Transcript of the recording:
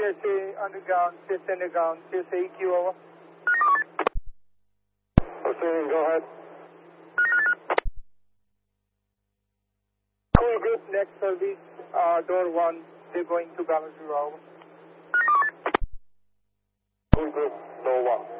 CSA underground, CSA underground, CSA EQ over. Proceeding, go ahead. Cool group, next service, door 1, they're going to Bravo 0 over. Cool group, door 1.